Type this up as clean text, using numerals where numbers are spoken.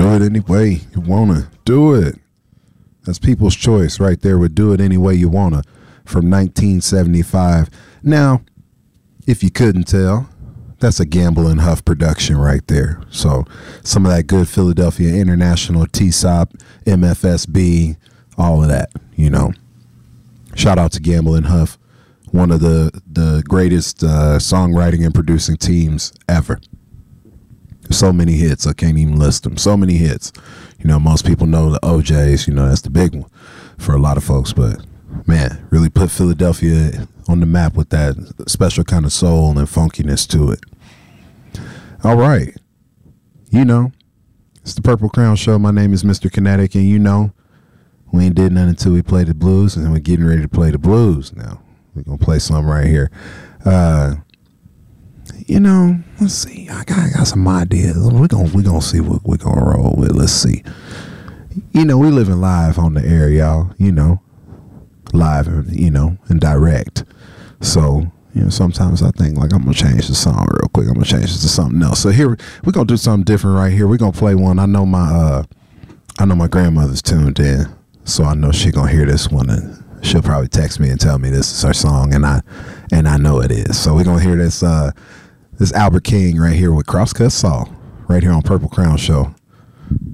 Do it any way you wanna do it. That's People's Choice right there with Do It Any Way You Wanna from 1975. Now, if you couldn't tell, that's a Gamble and Huff production right there. So some of that good Philadelphia International, TSOP, MFSB, all of that, you know. Shout out to Gamble and Huff, one of the greatest songwriting and producing teams ever. So many hits, I can't even list them. So many hits. You know, most people know the OJs, you know, that's the big one for a lot of folks. But, man, really put Philadelphia on the map with that special kind of soul and funkiness to it. All right. You know, it's the Purple Crown Show. My name is Mr. Kinetic, and you know, we ain't did nothing until we played the blues, and we're getting ready to play the blues now. We're going to play some right here. You know, let's see. I got some ideas. We're gonna see what we're gonna roll with. Let's see. You know, we living live on the air, y'all. You know, live, you know, and direct. So, you know, sometimes I think like I'm gonna change the song real quick. I'm gonna change it to something else. So here we're gonna do something different right here. We're gonna play one. I know my grandmother's tuned in, so I know she gonna hear this one and she'll probably text me and tell me this is her song, and I know it is. So we're gonna hear this Albert King right here with Crosscut Saw right here on Purple Crown Show.